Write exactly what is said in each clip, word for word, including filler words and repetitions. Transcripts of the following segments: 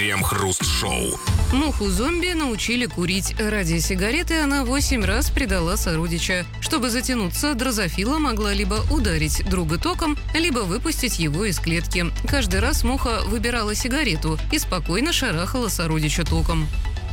Крем-хруст-шоу. Муху-зомби научили курить. Ради сигареты она восемь раз предала сородича. Чтобы затянуться, дрозофила могла либо ударить друга током, либо выпустить его из клетки. Каждый раз муха выбирала сигарету и спокойно шарахала сородича током.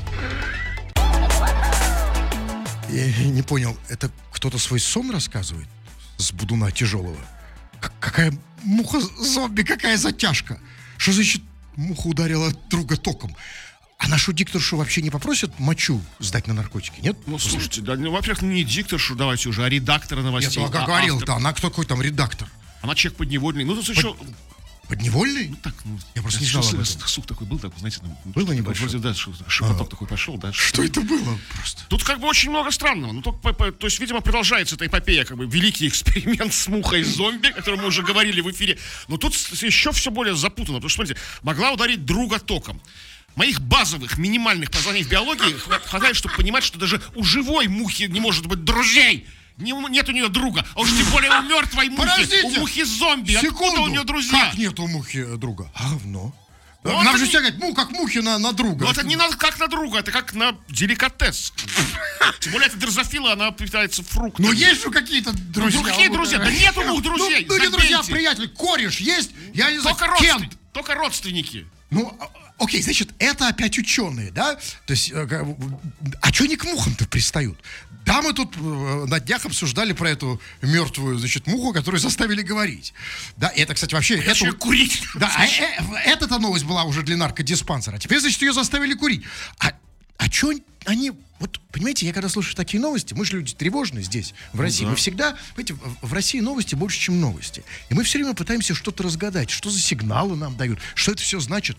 Я не понял, это кто-то свой сон рассказывает? С будуна тяжелого? К- какая муха-зомби, какая затяжка? Что значит муха ударила друга током? А нашу дикторшу вообще не попросят мочу сдать на наркотики, нет? Ну, слушайте, да, ну, во-первых, не дикторшу давайте уже, а редактора новостей. Нет, ну, а как а говорил-то, она кто такой там редактор? Она человек подневольный. Ну, тут еще... Подневольный? Ну, так, ну, Я просто не знал об этом. Сух такой был, такой, знаете, там, Было небольшое? вроде, да, шепоток Ага. такой пошел, да. Что это было просто? Тут как бы очень много странного. Ну, только, по- по- то есть, видимо, продолжается эта эпопея, как бы, великий эксперимент с мухой зомби, о котором мы уже говорили в эфире. Но тут с- еще все более запутано, потому что, смотрите, могла ударить друга током. Моих базовых, минимальных познаний в биологии хва- хватает, чтобы понимать, что даже у живой мухи не может быть друзей. Не у- нет у нее друга, а уж тем более у мертвой мухи, Подождите! у мухи-зомби. Откуда Секунду! у нее друзья? Как нет у мухи э, друга? Говно. Ну, Нам это же не- все говорят, ну, как мухи на, на друга. Ну, это не надо как на друга, это как на деликатес. Тем более, это дрозофила, она питается фруктами. Ну, есть же какие-то друзья. Ну, какие Вот, друзья? э, Да нету двух друзей, Ну, ну, не друзья, забейте. приятель, кореш есть, я не знаю, Только, родствен- Кент. только родственники. Ну, а- окей, значит, это опять ученые, да? То есть, э, как бы, а что они к мухам-то пристают? Да, мы тут э, на днях обсуждали про эту мертвую, значит, муху, которую заставили говорить. Да, и это, кстати, вообще... это Еще и вот- курить. Да, а, э, эта-то новость была уже для наркодиспансера. А теперь, значит, ее заставили курить. А, а что они... Вот, понимаете, я когда слушаю такие новости, мы же люди тревожные здесь, в России. да. Мы всегда, понимаете, в, в России новости больше, чем новости. И мы все время пытаемся что-то разгадать. Что за сигналы нам дают? Что это все значит?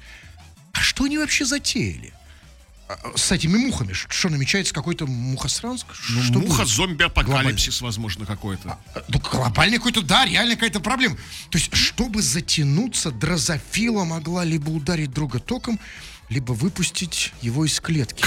А что они вообще затеяли? А, с этими мухами? Ш- Что, намечается какой-то мухосранск? Ну, Что будет? муха-зомби-апокалипсис, возможно, какой-то. А, Ну, глобальный какой-то, да, реально какая-то проблема. То есть, чтобы затянуться, дрозофила могла либо ударить друга током, либо выпустить его из клетки.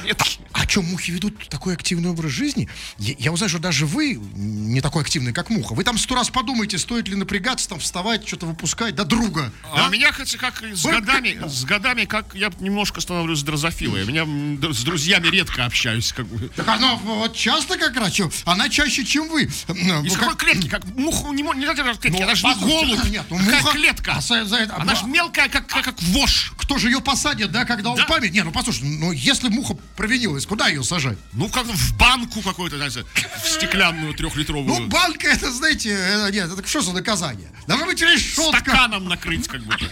А что, мухи ведут такой активный образ жизни? Я, я узнаю, что даже вы не такой активный, как муха. Вы там сто раз подумайте, стоит ли напрягаться, там, вставать, что-то выпускать, да, друга. А да? у меня, хотя как и с Вы- годами, с годами, как я немножко становлюсь дрозофилой. Я меня м, д- с друзьями редко общаюсь, как бы. Так она вот часто как раз, чё, она чаще, чем вы. Ну, Из как- какой клетки? Как муху не, мо- не надо клетки, Ну, она же не послушайте, голубь. нет, ну, Какая муха- клетка? а за- за это- Она же мелкая, как, как, как вошь. Кто же ее посадит, да, когда Да. он память? Не, ну послушай, ну если муха провинилась, куда ее сажать? Ну, как в банку какой-то, знаете, в стеклянную трехлитровую. Ну, банка, это, знаете, это, нет, это что за наказание? Должна быть решетка. Стаканом накрыть, как бы.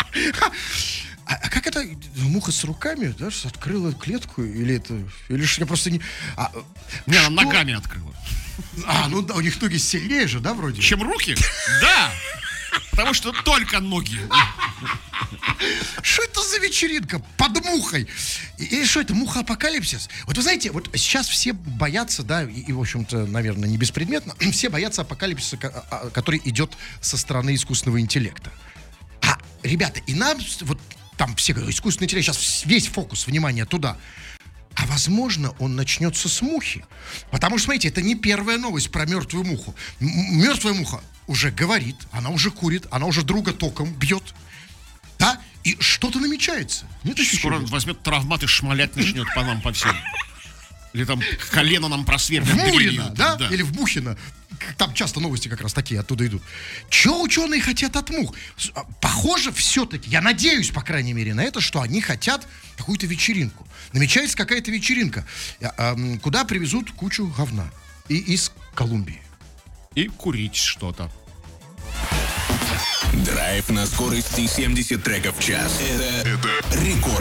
А, а как это муха с руками, да, что открыла клетку? Или это, или что, я просто не... А, Не, она что? ногами открыла. А, ну да, у них ноги сильнее же, да, вроде? Чем руки? Да. Потому что только ноги. Что это за вечеринка под мухой? И, и что это, муха-апокалипсис? Вот вы знаете, вот сейчас все боятся, да, и, и, в общем-то, наверное, не беспредметно, все боятся апокалипсиса, ко- а- который идет со стороны искусственного интеллекта. А, ребята, и нам, с- вот там все говорят, искусственный интеллект, сейчас весь фокус внимания туда. А возможно, он начнется с мухи. Потому что, смотрите, это не первая новость про мертвую муху. М- мертвая муха уже говорит, она уже курит, она уже друга током бьет. Да? И что-то намечается. Нет Скоро ощущения? возьмет травмат и шмалять начнет по нам, по всем. Или там колено нам просверлит. В Мурино, дрелью. да? Или в Бухино. Там часто новости как раз такие оттуда идут. Че ученые хотят от мух? С- а, Похоже, все-таки, я надеюсь, по крайней мере, на это, что они хотят какую-то вечеринку. Намечается какая-то вечеринка, а, а, м, куда привезут кучу говна. И из Колумбии. И курить что-то. Драйв на скорости семьдесят треков в час. Это, это рекорд